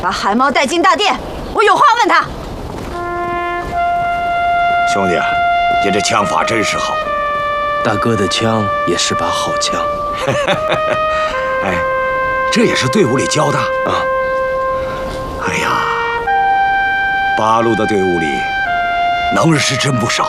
把海猫带进大殿，我有话问他。 兄弟，你这枪法真是好。 大哥的枪也是把好枪。 哎，这也是队伍里教的啊。哎呀，八路的队伍里能人是真不少。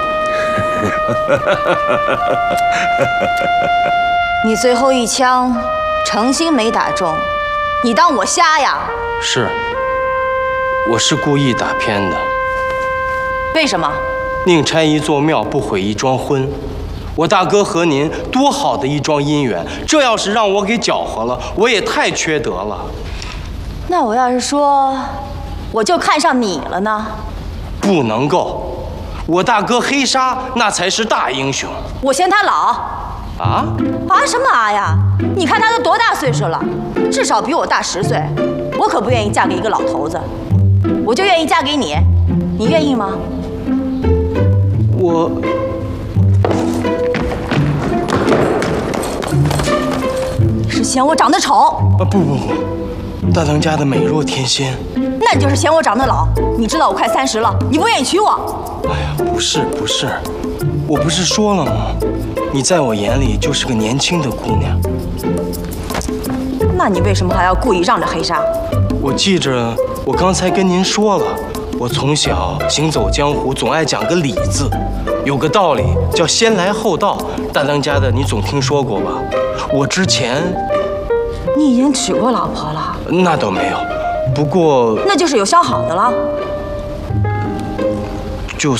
你最后一枪诚心没打中，你当我瞎呀？ 是，我是故意打偏的。 为什么？ 宁拆一座庙，不毁一桩婚。我大哥和您多好的一桩姻缘，这要是让我给搅和了，我也太缺德了。 那我要是说，我就看上你了呢？ 不能够，我大哥黑沙那才是大英雄。 我嫌他老。 啊？ 啊什么啊呀？你看他都多大岁数了，至少比我大10岁。我可不愿意嫁给一个老头子，我就愿意嫁给你，你愿意吗？ 我。 是嫌我长得丑？ 啊不，大当家的美若天仙。 那你就是嫌我长得老。你知道我快30了，你不愿意娶我？ 哎呀，不是，我不是说了吗？你在我眼里就是个年轻的姑娘。 那你为什么还要故意让着黑沙？ 我记着，我刚才跟您说了，我从小行走江湖总爱讲个礼字，有个道理叫先来后到。大当家的，你总听说过吧？我之前， 你已经娶过老婆了？ 那倒没有，不过那就是有相好的了。